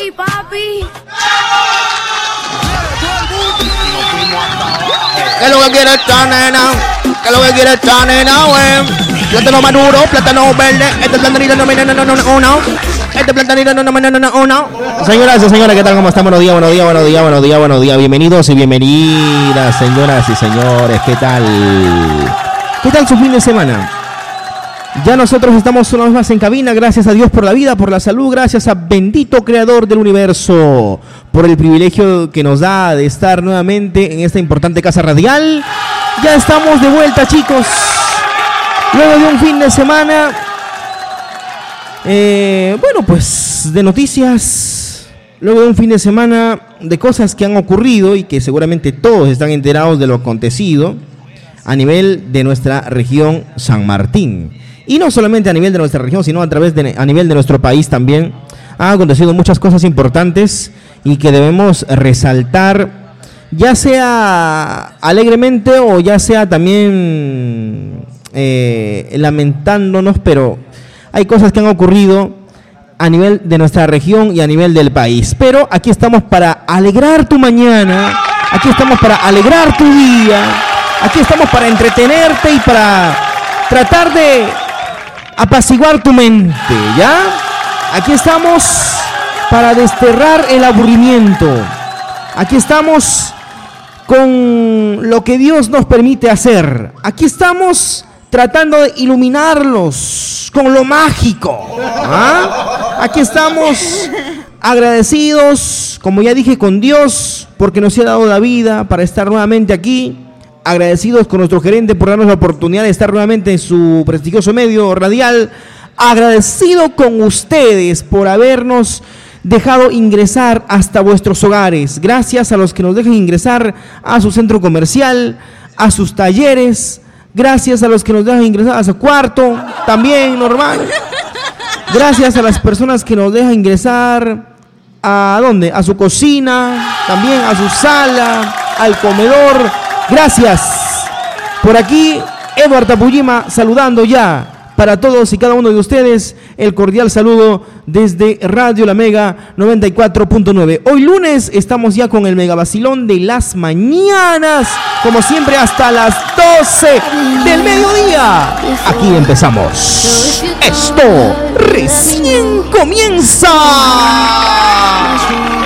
aquí, papi. ¿Qué es lo que quiere esta nena? ¿Qué es lo que quiere esta nena, güey? Plátano maduro, plátano verde. Este platanito no, no. Este platanito no. Señoras y señores, ¿qué tal? ¿Cómo están? Buenos días. Bienvenidos y bienvenidas, señoras y señores. ¿Qué tal? ¿Qué tal su fin de semana? Ya nosotros estamos una vez más en cabina, gracias a Dios por la vida, por la salud, gracias a bendito creador del universo, por el privilegio que nos da de estar nuevamente en esta importante casa radial. Ya estamos de vuelta, chicos, luego de un fin de semana, bueno, pues de noticias, luego de un fin de semana de cosas que han ocurrido y que seguramente todos están enterados de lo acontecido a nivel de nuestra región San Martín. Y no solamente a nivel de nuestra región, sino a nivel de nuestro país también. Han acontecido muchas cosas importantes y que debemos resaltar, ya sea alegremente o ya sea también lamentándonos, pero hay cosas que han ocurrido a nivel de nuestra región y a nivel del país. Pero aquí estamos para alegrar tu mañana, aquí estamos para alegrar tu día, aquí estamos para entretenerte y para tratar de apaciguar tu mente, ¿ya? Aquí estamos para desterrar el aburrimiento. Aquí estamos con lo que Dios nos permite hacer. Aquí estamos tratando de iluminarlos con lo mágico, ¿ah? Aquí estamos agradecidos, como ya dije, con Dios, porque nos ha dado la vida para estar nuevamente aquí. Agradecidos con nuestro gerente por darnos la oportunidad de estar nuevamente en su prestigioso medio radial. Agradecido con ustedes por habernos dejado ingresar hasta vuestros hogares. Gracias a los que nos dejan ingresar a su centro comercial, a sus talleres. Gracias a los que nos dejan ingresar a su cuarto, también normal. Gracias a las personas que nos dejan ingresar ¿a dónde? A su cocina, también a su sala, al comedor. Gracias. Por aquí, Eduardo Tapujima saludando ya para todos y cada uno de ustedes. El cordial saludo desde Radio La Mega 94.9. Hoy lunes estamos ya con el mega vacilón de las mañanas, como siempre hasta las 12 del mediodía. Aquí empezamos. Esto recién comienza.